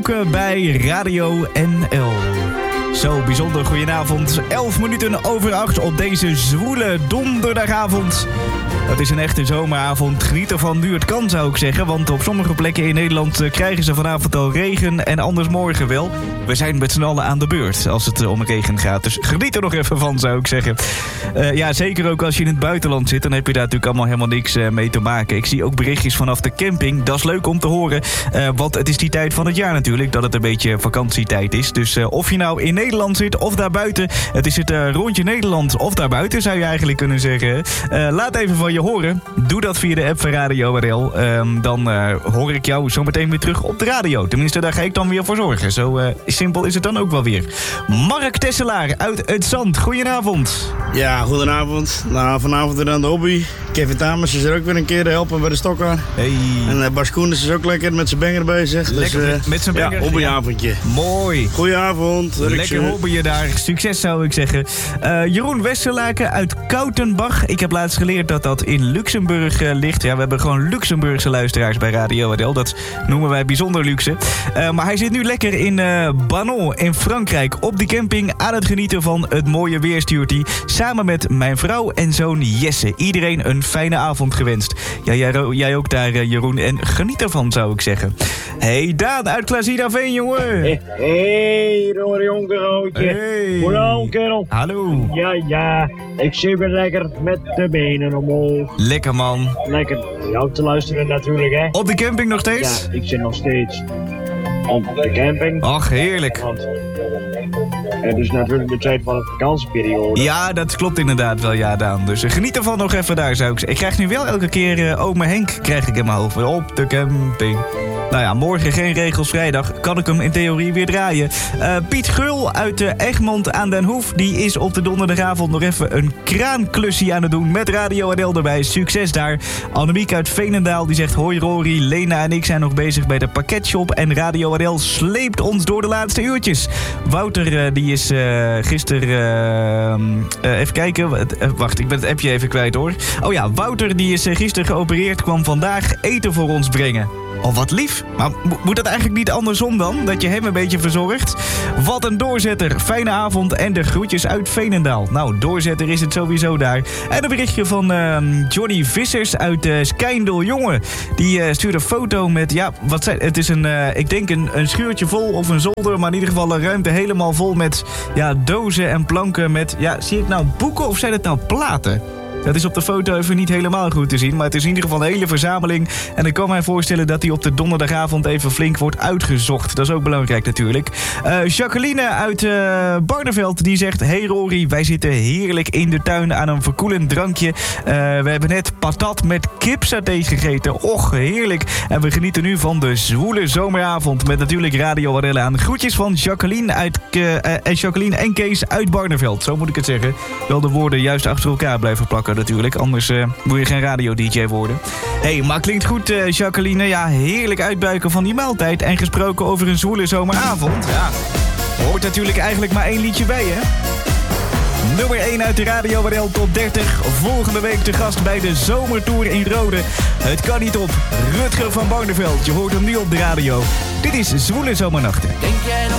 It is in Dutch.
Bij Radio NL. Zo, bijzonder goedenavond. 11 minuten over 8 op deze zwoele donderdagavond. Het is een echte zomeravond. Geniet ervan nu het kan, zou ik zeggen. Want op sommige plekken in Nederland krijgen ze vanavond al regen en anders morgen wel. We zijn met z'n allen aan de beurt als het om regen gaat. Dus geniet er nog even van, zou ik zeggen. Ja, zeker ook als je in het buitenland zit. Dan heb je daar natuurlijk allemaal helemaal niks mee te maken. Ik zie ook berichtjes vanaf de camping. Dat is leuk om te horen. Want het is die tijd van het jaar natuurlijk. Dat het een beetje vakantietijd is. Dus of je nou in Nederland zit of daarbuiten. Het is het rondje Nederland of daarbuiten, zou je eigenlijk kunnen zeggen. Laat even van je horen. Doe dat via de app van Radio NL. Dan hoor ik jou zometeen weer terug op de radio. Tenminste, daar ga ik dan weer voor zorgen. Zo simpel is het dan ook wel weer. Mark Tesselaar uit Het Zand. Goedenavond. Ja, goedenavond. Nou, vanavond weer aan de hobby. Kevin Tamers is er ook weer een keer helpen bij de stokken. Hey. En Bas Koenders is ook lekker met zijn banger bezig. Lekker dus, met zijn banger. Ja, hobbyavondje. Ja. Mooi. Goedenavond. Lekker hobbyen daar. Succes, zou ik zeggen. Jeroen Westerlaken uit Koutenbach. Ik heb laatst geleerd dat dat in Luxemburg ligt. Ja, we hebben gewoon Luxemburgse luisteraars bij Radio NL. Dat noemen wij bijzonder luxe. Maar hij zit nu lekker in Banon in Frankrijk. Op die camping aan het genieten van het mooie weer, stuurt hij. Samen met mijn vrouw en zoon Jesse. Iedereen een fijne avond gewenst. Ja, jij ook daar, Jeroen. En geniet ervan, zou ik zeggen. Hey, Daan uit Klaasieraveen, jongen. Hey, jongerootje. Hey. Goedenavond, kerel. Hallo. Ja, ik zit weer lekker met de benen omhoog. Lekker, man. Lekker jou te luisteren natuurlijk, hè. Op de camping nog steeds? Ja, ik zit nog steeds op de camping. Ach, heerlijk. Want het is natuurlijk de tijd van de vakantieperiode. Ja, dat klopt inderdaad wel, ja, Daan. Dus geniet ervan nog even daar, zou ik zeggen. Ik krijg nu wel elke keer Ome Henk krijg ik in mijn hoofd. Op de camping. Nou ja, morgen geen regels vrijdag. Kan ik hem in theorie weer draaien. Piet Gul uit Egmond aan den Hoef. Die is op de donderdagavond nog even een kraanklusje aan het doen. Met Radio NL erbij. Succes daar. Annemiek uit Veenendaal die zegt: hoi Rory, Lena en ik zijn nog bezig bij de pakketshop. En Radio NL sleept ons door de laatste uurtjes. Wouter die is gisteren... even kijken. Wacht, ik ben het appje even kwijt hoor. Oh ja, Wouter die is gisteren geopereerd. Kwam vandaag eten voor ons brengen. Oh, wat lief. Maar moet dat eigenlijk niet andersom dan? Dat je hem een beetje verzorgt? Wat een doorzetter. Fijne avond en de groetjes uit Veenendaal. Nou, doorzetter is het sowieso daar. En een berichtje van Johnny Vissers uit Skijndel. Jongen, die stuurde een foto met... Ja, wat zijn... Het is ik denk een schuurtje vol of een zolder. Maar in ieder geval een ruimte helemaal vol met dozen en planken met... Ja, zie ik nou boeken of zijn het nou platen? Dat is op de foto even niet helemaal goed te zien. Maar het is in ieder geval een hele verzameling. En ik kan mij voorstellen dat die op de donderdagavond even flink wordt uitgezocht. Dat is ook belangrijk natuurlijk. Jacqueline uit Barneveld die zegt... Hey Rory, wij zitten heerlijk in de tuin aan een verkoelend drankje. We hebben net patat met kipsaté gegeten. Och, heerlijk. En we genieten nu van de zwoele zomeravond. Met natuurlijk Radio NL aan. Groetjes van Jacqueline, Jacqueline en Kees uit Barneveld. Zo moet ik het zeggen. Wel de woorden juist achter elkaar blijven plakken natuurlijk. Anders moet je geen radio-dj worden. Hey, maar klinkt goed, Jacqueline. Ja, heerlijk uitbuiken van die maaltijd. En gesproken over een zwoele zomeravond. Ja, hoort natuurlijk eigenlijk maar één liedje bij, hè? Nummer 1 uit de Radio NL Top 30. Volgende week te gast bij de Zomertour in Rode. Het kan niet op. Rutger van Barneveld. Je hoort hem nu op de radio. Dit is Zwoele Zomernachten. Denk jij nog